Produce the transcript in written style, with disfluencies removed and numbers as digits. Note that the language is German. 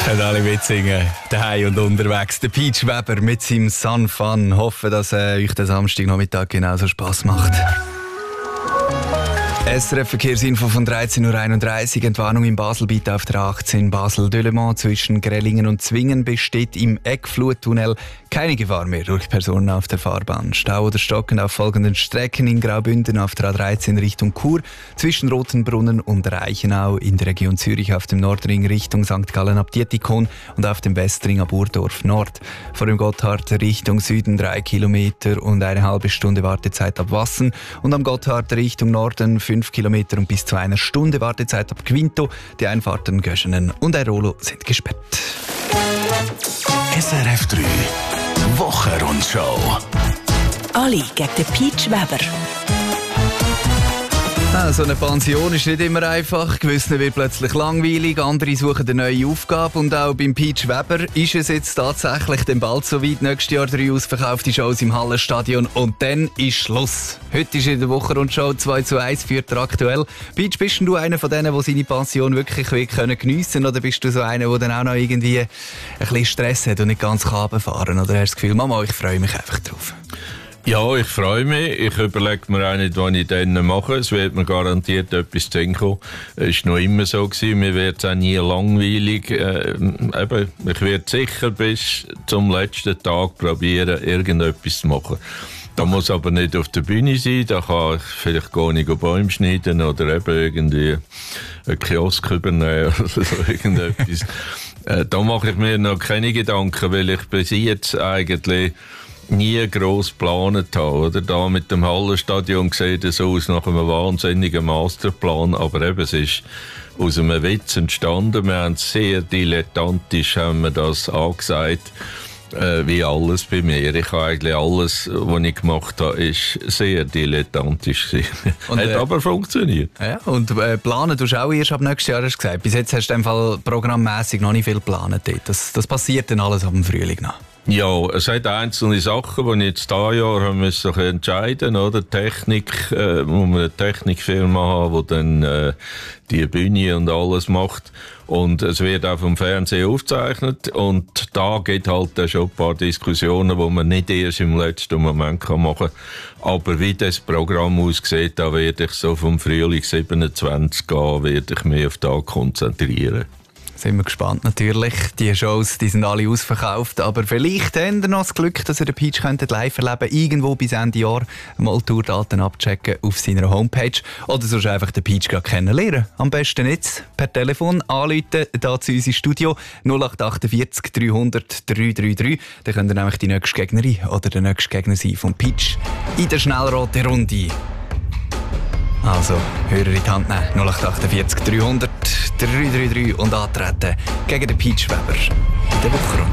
Können alle mitsingen, daheim und unterwegs. Der Peach Weber mit seinem Sun Fun. Hoffen, dass euch der Samstagnachmittag genauso Spass macht. SRF Verkehrsinfo von 13.31 Uhr. Entwarnung in Basel bitte auf der 18 Basel-Delemont zwischen Grellingen und Zwingen besteht im Eckfluttunnel keine Gefahr mehr durch Personen auf der Fahrbahn. Stau oder stockend auf folgenden Strecken: in Graubünden auf der A13 Richtung Chur, zwischen Rotenbrunnen und Reichenau, in der Region Zürich auf dem Nordring Richtung St. Gallen ab Dietikon und auf dem Westring ab Urdorf Nord. Vor dem Gotthard Richtung Süden 3 Kilometer und eine halbe Stunde Wartezeit ab Wassen und am Gotthard Richtung Norden 5 Kilometer und bis zu einer Stunde Wartezeit ab Quinto. Die Einfahrten Göschenen und Airolo sind gesperrt. SRF 3 Wochenrundschau. Ali gegen den Peach Weber. So eine Pension ist nicht immer einfach. Gewissen wird plötzlich langweilig, andere suchen eine neue Aufgabe. Und auch beim Peach Weber ist es jetzt tatsächlich dann bald so weit. Nächstes Jahr 3 ausverkaufte Shows im Hallenstadion und dann ist Schluss. Heute ist in der Wochenrundschau 2:1 führt er aktuell. Peach, bist du einer von denen, der seine Pension wirklich geniessen können? Oder bist du so einer, der dann auch noch irgendwie ein bisschen Stress hat und nicht ganz runterfahren kann? Oder hast du das Gefühl, Mama, ich freue mich einfach drauf? Ja, ich freue mich. Ich überlege mir auch nicht, was ich dann mache. Es wird mir garantiert etwas zu kommen. Es war noch immer so gewesen. Mir wird es auch nie langweilig. Ich werde sicher bis zum letzten Tag probieren, irgendetwas zu machen. Da muss aber nicht auf der Bühne sein. Da kann ich vielleicht gar nicht Bäume schneiden oder eben irgendwie einen Kiosk übernehmen oder so irgendetwas. Da mache ich mir noch keine Gedanken, weil ich bis jetzt eigentlich nie gross geplant habe. Oder? Da mit dem Hallenstadion sieht es aus nach einem wahnsinnigen Masterplan, aber eben, es ist aus einem Witz entstanden. Wir haben sehr dilettantisch das angesagt, wie alles bei mir. Ich habe eigentlich alles, was ich gemacht habe, ist sehr dilettantisch gewesen. Hat aber funktioniert. Ja, und planen tust du auch erst ab nächstes Jahr, hast du gesagt. Bis jetzt hast du in dem Fall programmmässig noch nicht viel geplant. Das passiert dann alles ab dem Frühling noch. Ja, es hat einzelne Sachen, die ich jetzt dieses Jahr müssen entscheiden oder Technik, wo wir eine Technikfirma haben, die dann die Bühne und alles macht. Und es wird auch vom Fernsehen aufgezeichnet. Und da geht halt schon ein paar Diskussionen, die man nicht erst im letzten Moment machen kann. Aber wie das Programm aussieht, da werde ich so vom Frühling 27 gehen, werde ich mich auf das konzentrieren. Sind wir gespannt natürlich. Die Shows, die sind alle ausverkauft, aber vielleicht habt ihr noch das Glück, dass ihr den Peach live erleben könnt. Irgendwo bis Ende Jahr mal Tourdaten abchecken auf seiner Homepage oder sonst einfach den Peach kennenlernen. Am besten jetzt per Telefon anrufen, hier zu uns im Studio 0848 300 333. Dann könnt ihr nämlich die nächste Gegnerin oder der nächste Gegner sein vom Peach in der Schnellrate-Runde. Also, Hörer in die Hand nehmen, 0848 300 333 und antreten gegen den Peach Weber in der Wochenrundschau.